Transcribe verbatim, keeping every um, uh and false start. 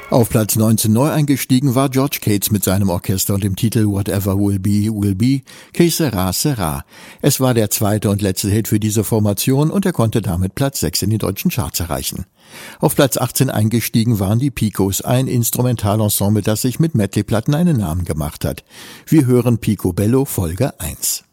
Auf Platz neunzehn neu eingestiegen war George Cates mit seinem Orchester und dem Titel Whatever Will Be, Will Be, Que Sera, Sera. Es war der zweite und letzte Hit für diese Formation und er konnte damit Platz sechs in den deutschen Charts erreichen. Auf Platz achtzehn eingestiegen waren die Picos, ein Instrumentalensemble, das sich mit Medley-Platten einen Namen gemacht hat. Wir hören Picobello Folge eins.